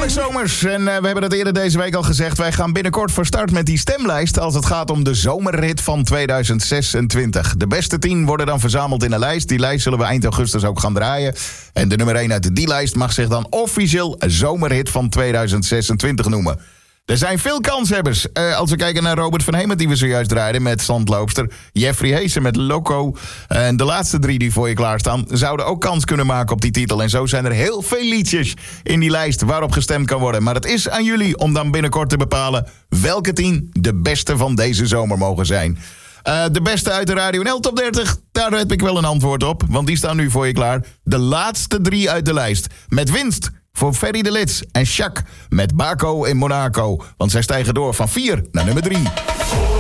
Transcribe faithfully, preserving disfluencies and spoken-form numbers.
Gezellig zomers. En uh, we hebben het eerder deze week al gezegd. Wij gaan binnenkort van start met die stemlijst als het gaat om de zomerrit van tweeduizend zesentwintig. De beste tien worden dan verzameld in een lijst. Die lijst zullen we eind augustus ook gaan draaien. En de nummer één uit die lijst mag zich dan officieel zomerrit van tweeduizend zesentwintig noemen. Er zijn veel kanshebbers. Uh, als we kijken naar Robert van Hemert die we zojuist draaiden met Zandloopster. Jeffrey Heesen met Loco. En de laatste drie die voor je klaarstaan zouden ook kans kunnen maken op die titel. En zo zijn er heel veel liedjes in die lijst waarop gestemd kan worden. Maar het is aan jullie om dan binnenkort te bepalen welke tien de beste van deze zomer mogen zijn. Uh, de beste uit de Radio N L Top dertig, daar heb ik wel een antwoord op. Want die staan nu voor je klaar. De laatste drie uit de lijst. Met winst voor Ferry de Lits en Jacques met Baco in Monaco. Want zij stijgen door van vier naar nummer drie.